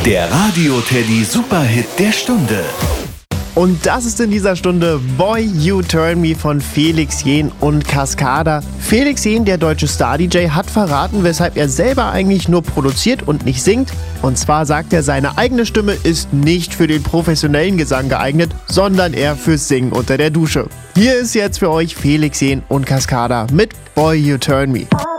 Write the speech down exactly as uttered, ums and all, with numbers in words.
Der Radio Teddy Superhit der Stunde. Und das ist in dieser Stunde Boy You Turn Me von Felix Jähn und Cascada. Felix Jähn, der deutsche Star-D J, hat verraten, weshalb er selber eigentlich nur produziert und nicht singt. Und zwar sagt er, seine eigene Stimme ist nicht für den professionellen Gesang geeignet, sondern eher fürs Singen unter der Dusche. Hier ist jetzt für euch Felix Jähn und Cascada mit Boy You Turn Me.